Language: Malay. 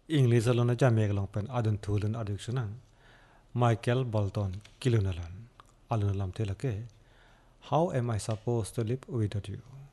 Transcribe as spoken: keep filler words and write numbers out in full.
English alone ja meg long pen adun thulun addiction Michael Bolton kilunalan alun lam telake how am I supposed to live without you